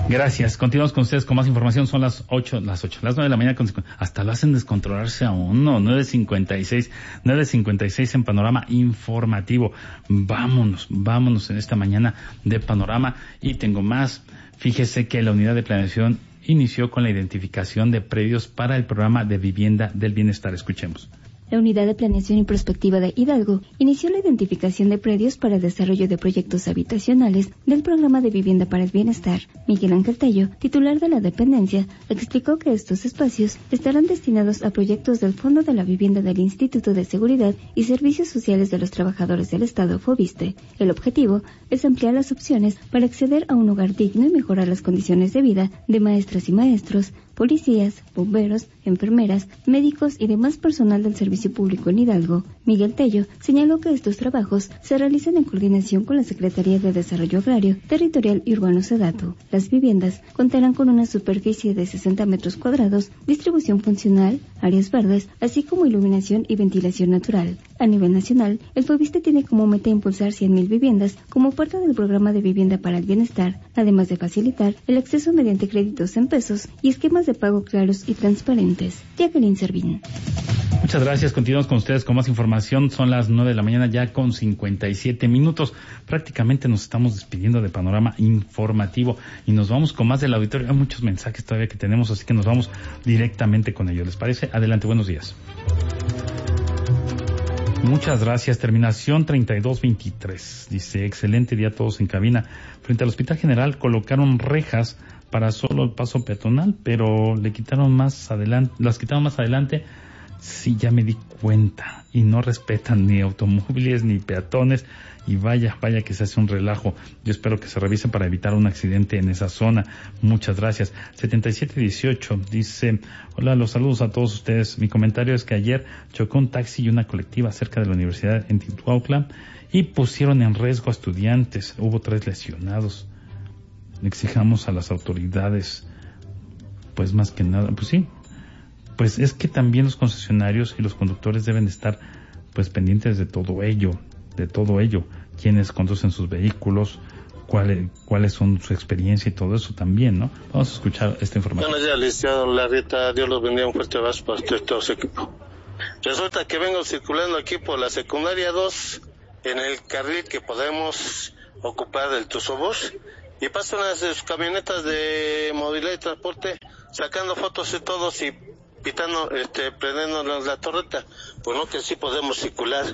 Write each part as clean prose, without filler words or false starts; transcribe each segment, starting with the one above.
Gracias. Continuamos con ustedes con más información. Son las 9 de la mañana. Hasta lo hacen descontrolarse a uno. 9:56 en Panorama Informativo. Vámonos en esta mañana de Panorama. Y tengo más. Fíjese que la Unidad de Planeación inició con la identificación de predios para el programa de vivienda del bienestar. Escuchemos. La Unidad de Planeación y Prospectiva de Hidalgo inició la identificación de predios para el desarrollo de proyectos habitacionales del Programa de Vivienda para el Bienestar. Miguel Ángel Tello, titular de la dependencia, explicó que estos espacios estarán destinados a proyectos del Fondo de la Vivienda del Instituto de Seguridad y Servicios Sociales de los Trabajadores del Estado, FOBISTE. El objetivo es ampliar las opciones para acceder a un hogar digno y mejorar las condiciones de vida de maestras y maestros, policías, bomberos, enfermeras, médicos y demás personal del servicio público en Hidalgo. Miguel Tello señaló que estos trabajos se realizan en coordinación con la Secretaría de Desarrollo Agrario, Territorial y Urbano SEDATU. Las viviendas contarán con una superficie de 60 metros cuadrados, distribución funcional, áreas verdes, así como iluminación y ventilación natural. A nivel nacional, el FOBISTE tiene como meta impulsar 100,000 viviendas como parte del Programa de Vivienda para el Bienestar, además de facilitar el acceso mediante créditos en pesos y esquemas de pago claros y transparentes. Jacqueline Servín. Muchas gracias. Continuamos con ustedes con más información. Son las 9 de la mañana ya con 57 minutos. Prácticamente nos estamos despidiendo de Panorama Informativo y nos vamos con más del auditorio. Hay muchos mensajes todavía que tenemos, así que nos vamos directamente con ellos. ¿Les parece? Adelante, buenos días. Muchas gracias. Terminación 3223. Dice, excelente día a todos en cabina. Frente al Hospital General colocaron rejas para solo el paso peatonal, pero las quitaron más adelante. Sí, ya me di cuenta. Y no respetan ni automóviles ni peatones. Y vaya que se hace un relajo. Yo espero que se revisen para evitar un accidente en esa zona. Muchas gracias. 7718 dice, hola, los saludos a todos ustedes. Mi comentario es que ayer chocó un taxi y una colectiva cerca de la universidad en Tituautla y pusieron en riesgo a estudiantes. Hubo 3 lesionados. Exijamos a las autoridades, pues más que nada, pues sí, pues es que también los concesionarios y los conductores deben estar pues pendientes de todo ello, quienes conducen sus vehículos, cuáles son su experiencia y todo eso también, ¿no? Vamos a escuchar esta información. Buenos días, licenciado Larrieta, Dios los bendiga, un fuerte abrazo para usted y todo su equipo. Resulta que vengo circulando aquí por la secundaria 2, en el carril que podemos ocupar del Tuzobús, y pasan unas de sus camionetas de movilidad y transporte sacando fotos de todos y pitando, prendiéndonos la torreta. Pues no, que sí podemos circular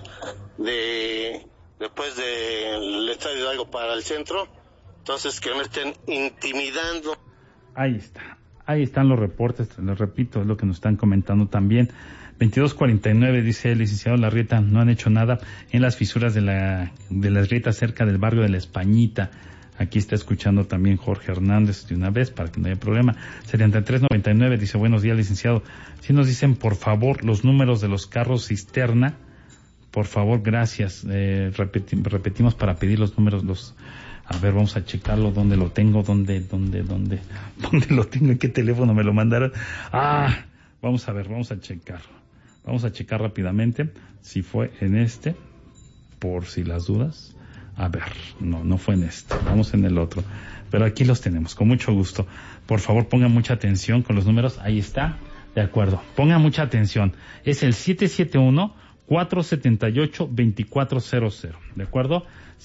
después del Estadio Hidalgo para el centro, entonces que no estén intimidando. Ahí están los reportes, les repito, es lo que nos están comentando también. 2249 dice el licenciado Larrieta, no han hecho nada en las fisuras de las grietas cerca del barrio de La Españita. Aquí está escuchando también Jorge Hernández de una vez para que no haya problema. 7399 dice, buenos días, licenciado. Si nos dicen, por favor, los números de los carros cisterna, por favor, gracias. Repetimos para pedir los números, a ver, vamos a checarlo, dónde lo tengo, dónde lo tengo, en qué teléfono me lo mandaron. Vamos a ver, vamos a checar rápidamente si fue en este, por si las dudas. A ver, no fue en este, vamos en el otro. Pero aquí los tenemos, con mucho gusto. Por favor, pongan mucha atención con los números. Ahí está, de acuerdo. Pongan mucha atención. Es el 771-478-2400. ¿De acuerdo?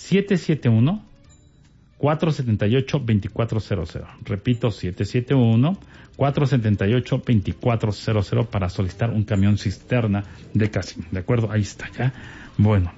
771-478-2400. Repito, 771-478-2400 para solicitar un camión cisterna de Casim. ¿De acuerdo? Ahí está, ya. Bueno.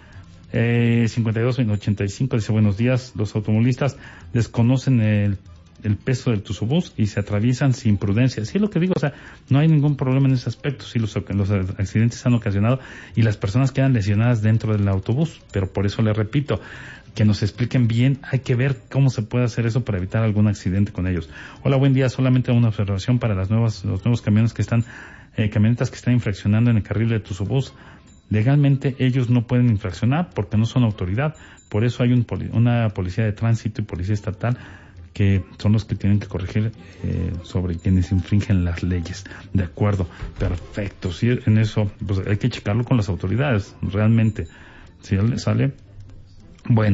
5285 dice, buenos días, los automovilistas desconocen el peso del Tuzobús y se atraviesan sin prudencia. Sí es lo que digo, o sea, no hay ningún problema en ese aspecto. Sí, los accidentes han ocasionado y las personas quedan lesionadas dentro del autobús, pero por eso les repito, que nos expliquen bien, hay que ver cómo se puede hacer eso para evitar algún accidente con ellos. Hola, buen día, solamente una observación para los nuevos camiones camionetas que están infraccionando en el carril de Tuzobús. Legalmente ellos no pueden infraccionar porque no son autoridad, por eso hay una policía de tránsito y policía estatal que son los que tienen que corregir sobre quienes infringen las leyes. De acuerdo, perfecto. Sí, en eso pues hay que checarlo con las autoridades, realmente. Si él le sale, bueno,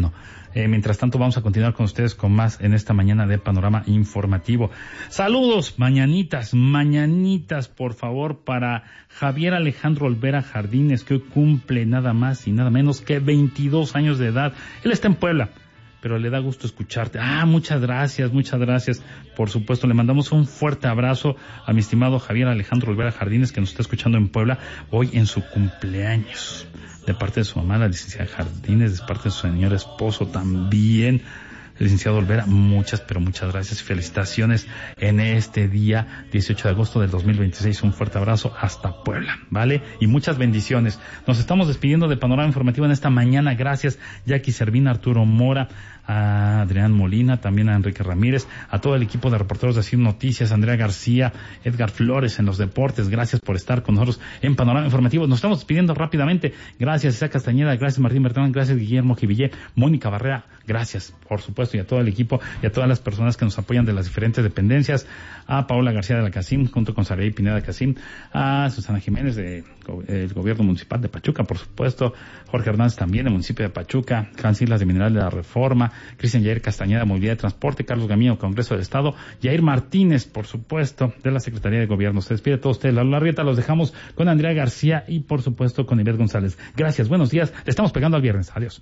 Mientras tanto, vamos a continuar con ustedes con más en esta mañana de Panorama Informativo. Saludos, mañanitas, por favor, para Javier Alejandro Olvera Jardines, que hoy cumple nada más y nada menos que 22 años de edad. Él está en Puebla, pero le da gusto escucharte. Muchas gracias. Por supuesto, le mandamos un fuerte abrazo a mi estimado Javier Alejandro Olvera Jardines, que nos está escuchando en Puebla hoy en su cumpleaños. De parte de su mamá, la licenciada Jardines, de parte de su señor esposo también, el licenciado Olvera, muchas gracias y felicitaciones en este día 18 de agosto del 2026. Un fuerte abrazo hasta Puebla, ¿vale? Y muchas bendiciones. Nos estamos despidiendo de Panorama Informativo en esta mañana. Gracias, Jackie Servín, Arturo Mora, a Adrián Molina, también a Enrique Ramírez, a todo el equipo de reporteros de CIR Noticias, Andrea García, Edgar Flores en los deportes. Gracias por estar con nosotros en Panorama Informativo. Nos estamos despidiendo rápidamente. Gracias, Isaac Castañeda, gracias, Martín Bertrán, gracias, Guillermo Jivillé, Mónica Barrera, gracias, por supuesto, y a todo el equipo y a todas las personas que nos apoyan de las diferentes dependencias, a Paola García de la Casim, junto con Saraí Pineda Casim, a Susana Jiménez del Gobierno Municipal de Pachuca, por supuesto, Jorge Hernández también del municipio de Pachuca, Hans Islas de Mineral de la Reforma, Cristian Yair Castañeda, Movilidad de Transporte, Carlos Gamino, Congreso del Estado, Yair Martínez, por supuesto, de la Secretaría de Gobierno. Se despide a todos ustedes. La Larrieta los dejamos con Andrea García y, por supuesto, con Ivette González. Gracias, buenos días. Le estamos pegando al viernes. Adiós.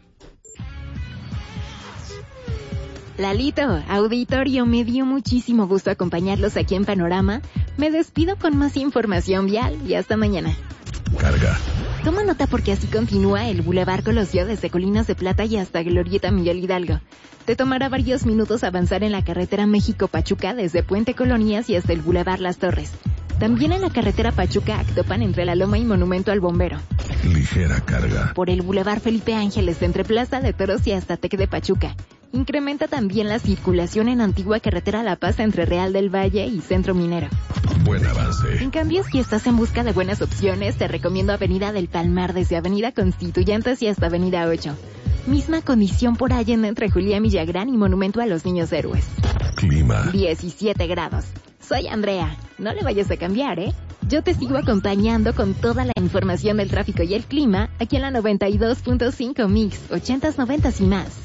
Lalito, auditorio, me dio muchísimo gusto acompañarlos aquí en Panorama. Me despido con más información vial y hasta mañana. Carga. Toma nota porque así continúa el Boulevard Colosio desde Colinas de Plata y hasta Glorieta Miguel Hidalgo. Te tomará varios minutos avanzar en la carretera México-Pachuca desde Puente Colonias y hasta el Boulevard Las Torres. También en la carretera Pachuca-Actopan entre La Loma y Monumento al Bombero. Ligera carga. Por el Boulevard Felipe Ángeles entre Plaza de Toros y hasta Tec de Pachuca. Incrementa también la circulación en Antigua Carretera La Paz entre Real del Valle y Centro Minero. Buen avance. En cambio, si estás en busca de buenas opciones, te recomiendo Avenida del Palmar desde Avenida Constituyentes y hasta Avenida 8. Misma condición por Allende entre Julián Villagrán y Monumento a los Niños Héroes. Clima. 17 grados. Soy Andrea. No le vayas a cambiar, ¿eh? Yo te sigo acompañando con toda la información del tráfico y el clima aquí en la 92.5 Mix, 80s, 90s y más.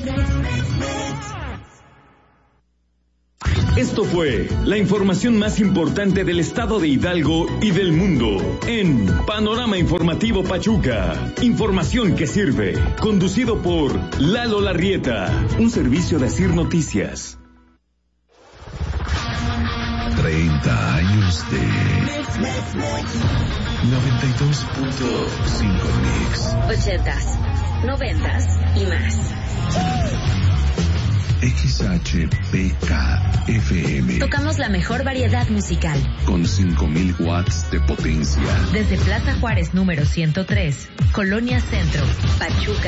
Esto fue la información más importante del estado de Hidalgo y del mundo en Panorama Informativo Pachuca. Información que sirve. Conducido por Lalo Larrieta. Un servicio de CIR Noticias. 30 años de 92.5 Mix. 80s, 90s y más. XHPK-FM. Tocamos la mejor variedad musical. Con 5,000 watts de potencia. Desde Plaza Juárez número 103, Colonia Centro, Pachuca.